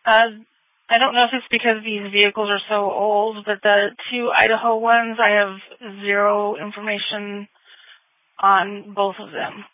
Uh, I don't know if it's because these vehicles are so old, but the two Idaho ones, I have zero information on both of them.